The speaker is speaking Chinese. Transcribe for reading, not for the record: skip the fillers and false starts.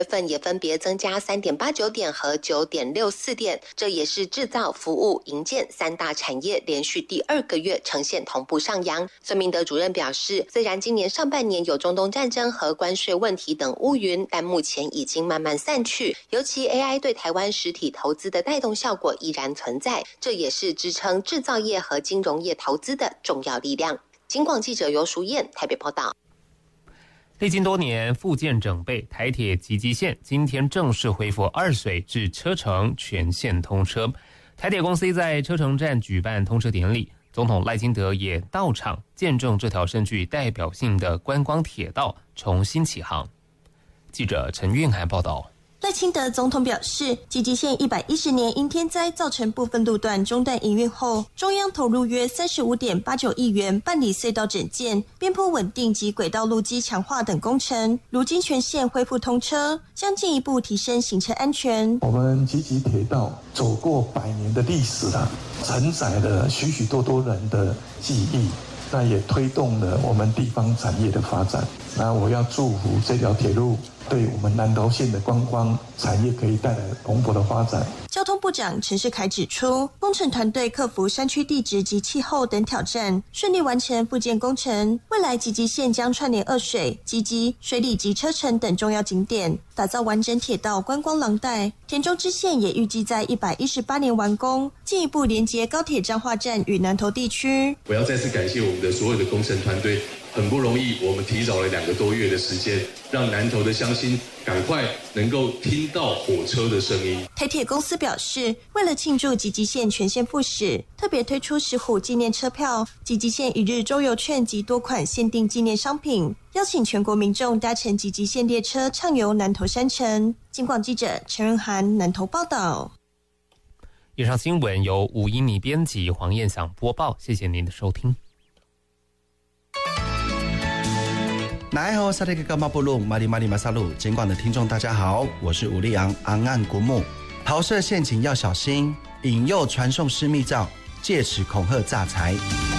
月份也分别增加 3.89 点和 9.64 点，这也是制造、服务、营建三大产业连续第2个月呈现同步上扬。孙明德主任表示，虽然今年上半年有中东战争和关税问题等乌云，但目前已经慢慢散去，尤其 AI 对台湾实体投资的带动效果依然存在，这也是支撑制造业和金融业投资的重要力量。警广记者游淑燕台北报道。 历经多年复建整备，台铁集集线今天正式恢复二水至车城全线通车。台铁公司在车城站举办通车典礼，总统赖清德也到场见证这条深具代表性的观光铁道重新启航。记者陈韵涵报道。 赖清德总统表示，集集线110年因天灾造成部分路段中断营运后，中央投入约35.89亿元办理隧道整建、边坡稳定及轨道路基强化等工程。如今全线恢复通车，将进一步提升行车安全。 我们集集铁道走过100年的历史了，承载了许许多多人的记忆，那也推动了我们地方产业的发展。那我要祝福这条铁路对我们南投县的观光产业可以带来蓬勃的发展。 交通部长陈世凯指出，工程团队克服山区地质及气候等挑战，顺利完成复建工程。未来集集线将串联二水、集集、水里及车城等重要景点，打造完整铁道观光廊带。田中支线也预计在118年完工，进一步连接高铁彰化站与南投地区。 我要再次感谢我们的所有的工程团队，很不容易，我们提早了2个多月的时间，让南投的乡亲赶快能够听到火车的声音。 台铁公司表示，为了庆祝集集线全线复驶，特别推出石虎纪念车票、集集线一日周游券及多款限定纪念商品，邀请全国民众搭乘集集线列车畅游南投山城。警广记者陈仁涵南投报道。 以上新闻由吴一妮编辑，黄燕祥播报，谢谢您的收听。 奈后萨利格马布鲁马里马里马萨鲁，监管的听众大家好，我是吴立昂昂岸国木。桃色陷阱要小心，引诱传送私密照，借此恐吓诈财。